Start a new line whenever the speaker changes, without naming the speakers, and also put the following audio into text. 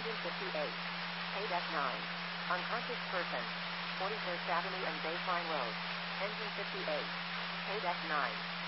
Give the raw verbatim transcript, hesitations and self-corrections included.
Engine fifty-eight. eight F nine. Unconscious person. forty-first Avenue and Baseline Road. Engine fifty-eight. eight F nine.